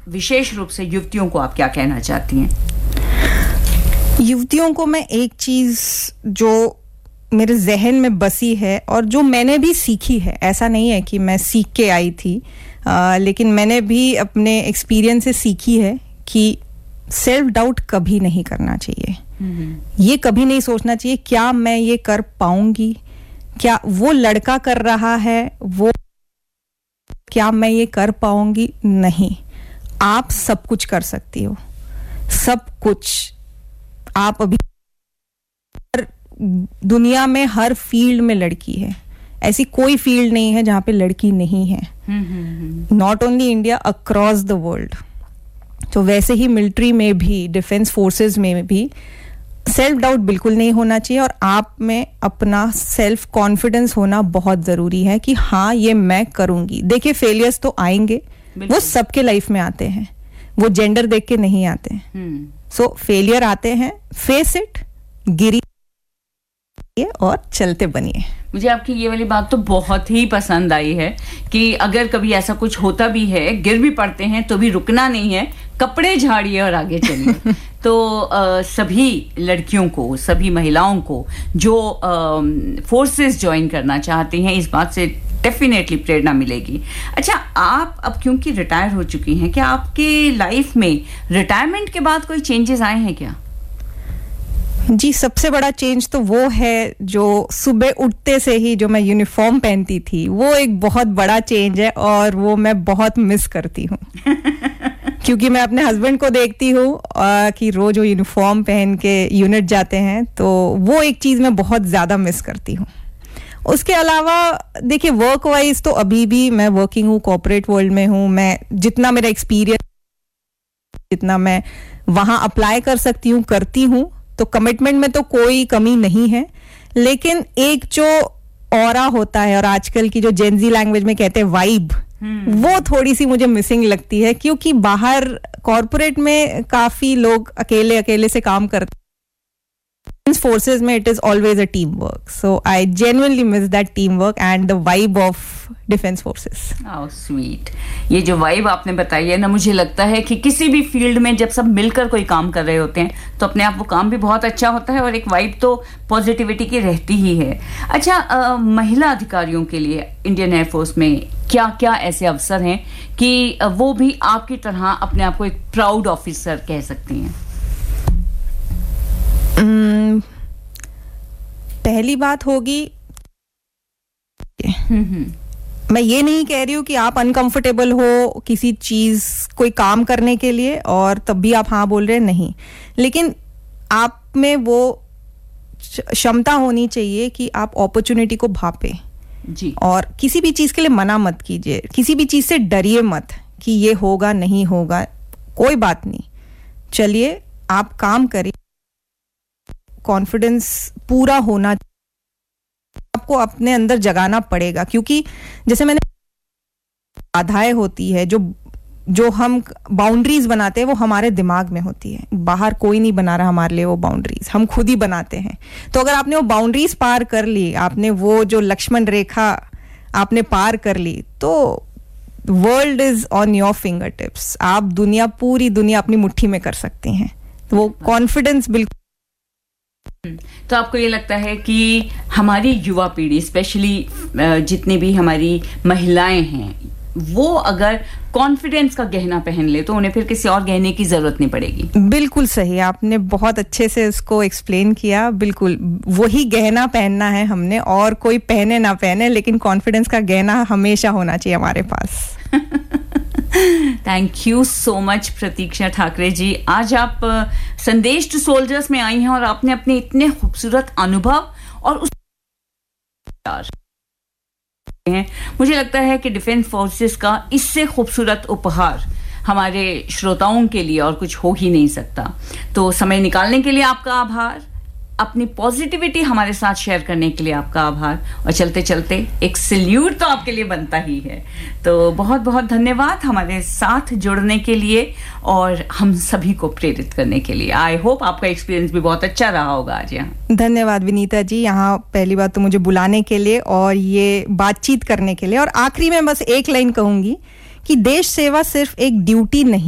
विशेष रूप से युवतियों को आप क्या कहना चाहती हैं? युवतियों को मैं एक चीज जो मेरे जहन में बसी है और जो मैंने भी सीखी है, ऐसा नहीं है कि मैं सीख के आई थी, लेकिन मैंने भी अपने एक्सपीरियंस से सीखी है कि सेल्फ डाउट कभी नहीं करना चाहिए। ये कभी नहीं सोचना चाहिए क्या मैं ये कर पाऊंगी, क्या वो लड़का कर रहा है वो, क्या मैं ये कर पाऊंगी। नहीं, आप सब कुछ कर सकती हो, सब कुछ। आप अभी दुनिया में हर फील्ड में लड़की है, ऐसी कोई फील्ड नहीं है जहां पे लड़की नहीं है। Not only India, across the world. तो वैसे ही मिलिट्री में भी, डिफेंस फोर्सेस में भी सेल्फ डाउट बिल्कुल नहीं होना चाहिए और आप में अपना सेल्फ कॉन्फिडेंस होना बहुत जरूरी है कि हाँ ये मैं करूंगी। देखिए फेलियर्स तो आएंगे, वो सबके लाइफ में आते हैं, वो जेंडर देख के नहीं आते। सो फेलियर आते हैं, फेस इट, गिरी और चलते बनिए। मुझे आपकी ये वाली बात तो बहुत ही पसंद आई है कि अगर कभी ऐसा कुछ होता भी है, गिर भी पड़ते हैं तो भी रुकना नहीं है, कपड़े झाड़िए और आगे चलिए। तो सभी लड़कियों को, सभी महिलाओं को जो फोर्सेस ज्वाइन करना चाहती हैं, इस बात से डेफिनेटली प्रेरणा मिलेगी। अच्छा, आप अब क्योंकि रिटायर हो चुकी हैं, क्या आपके लाइफ में रिटायरमेंट के बाद कोई चेंजेस आए हैं क्या? जी, सबसे बड़ा चेंज तो वो है जो सुबह उठते से ही जो मैं यूनिफॉर्म पहनती थी, वो एक बहुत बड़ा चेंज है और वो मैं बहुत मिस करती हूँ। क्योंकि मैं अपने हस्बैंड को देखती हूँ कि रोज वो यूनिफॉर्म पहन के यूनिट जाते हैं, तो वो एक चीज मैं बहुत ज्यादा मिस करती हूँ। उसके अलावा देखिए वर्क वाइज तो अभी भी मैं वर्किंग हूँ, कॉर्पोरेट वर्ल्ड में हूँ। मैं जितना मेरा एक्सपीरियंस, जितना मैं वहां अप्लाई कर सकती हूँ करती हूँ, तो कमिटमेंट में तो कोई कमी नहीं है। लेकिन एक जो ऑरा होता है और आजकल की जो जेनजी लैंग्वेज में कहते हैं वाइब, वो थोड़ी सी मुझे मिसिंग लगती है, क्योंकि बाहर कॉर्पोरेट में काफी लोग अकेले अकेले से काम करते हैं। Forces में it is always a teamwork, so I genuinely miss that teamwork and the vibe of defense forces. Oh sweet. ये जो वाइब आपने बताई है ना, मुझे लगता है कि किसी भी फील्ड में जब सब मिलकर कोई काम कर रहे होते हैं तो अपने आप वो काम भी बहुत अच्छा होता है और एक वाइब तो पॉजिटिविटी की रहती ही है। अच्छा, महिला अधिकारियों के लिए इंडियन एयरफोर्स में क्या क्या ऐसे अवसर हैं कि वो भी आपकी तरह अपने आप को एक प्राउड ऑफिसर कह सकती हैं? पहली बात होगी, मैं ये नहीं कह रही हूँ कि आप अनकंफर्टेबल हो किसी चीज, कोई काम करने के लिए और तब भी आप हाँ बोल रहे, नहीं। लेकिन आप में वो क्षमता होनी चाहिए कि आप अपॉर्चुनिटी को भापे जी, और किसी भी चीज के लिए मना मत कीजिए, किसी भी चीज से डरिए मत कि ये होगा नहीं होगा, कोई बात नहीं, चलिए आप काम करिए। कॉन्फिडेंस पूरा होना आपको अपने अंदर जगाना पड़ेगा, क्योंकि जैसे मैंने बाधाएं होती है, जो हम बाउंड्रीज बनाते हैं वो हमारे दिमाग में होती है, बाहर कोई नहीं बना रहा हमारे लिए वो बाउंड्रीज, हम खुद ही बनाते हैं। तो अगर आपने वो बाउंड्रीज पार कर ली, आपने वो जो लक्ष्मण रेखा आपने पार कर ली, तो world is on your finger tips. आप दुनिया, पूरी दुनिया अपनी मुट्ठी में कर सकती हैं। तो वो कॉन्फिडेंस बिल्कुल। तो आपको ये लगता है कि हमारी युवा पीढ़ी, स्पेशली जितनी भी हमारी महिलाएं हैं, वो अगर कॉन्फिडेंस का गहना पहन ले तो उन्हें फिर किसी और गहने की जरूरत नहीं पड़ेगी? बिल्कुल सही, आपने बहुत अच्छे से इसको एक्सप्लेन किया। बिल्कुल वही गहना पहनना है हमने, और कोई पहने ना पहने, लेकिन कॉन्फिडेंस का गहना हमेशा होना चाहिए हमारे पास। थैंक यू सो मच प्रतीक्षा ठाकरे जी। आज आप संदेश टू सोल्जर्स में आई हैं और आपने अपने इतने खूबसूरत अनुभव और उस मुझे लगता है कि डिफेंस फोर्सेस का इससे खूबसूरत उपहार हमारे श्रोताओं के लिए और कुछ हो ही नहीं सकता। तो समय निकालने के लिए आपका आभार, अपनी पॉजिटिविटी हमारे साथ शेयर करने के लिए आपका आभार, और चलते चलते एक सैल्यूट तो आपके लिए बनता ही है। तो बहुत बहुत धन्यवाद हमारे साथ जुड़ने के लिए और हम सभी को प्रेरित करने के लिए। आई होप आपका एक्सपीरियंस भी बहुत अच्छा रहा होगा आज यहाँ। धन्यवाद विनीता जी, यहाँ पहली बात तो मुझे बुलाने के लिए और ये बातचीत करने के लिए। और आखिरी में बस एक लाइन कहूंगी कि देश सेवा सिर्फ एक ड्यूटी नहीं